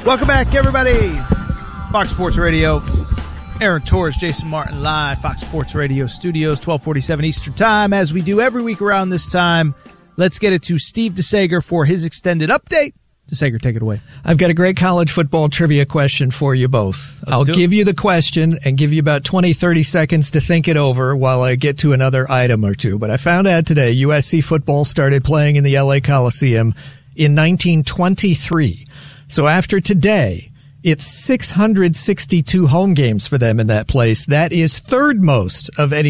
Welcome back, everybody. Fox Sports Radio. Aaron Torres, Jason Martin live, Fox Sports Radio Studios, 1247 Eastern Time. As we do every week around this time, let's get it to Steve DeSager for his extended update. DeSager, take it away. I've got a great college football trivia question for you both. I'll give you the question and give you about 20, 30 seconds to think it over while I get to another item or two. But I found out today USC football started playing in the LA Coliseum in 1923. So after today, it's 662 home games for them in that place. That is third most of any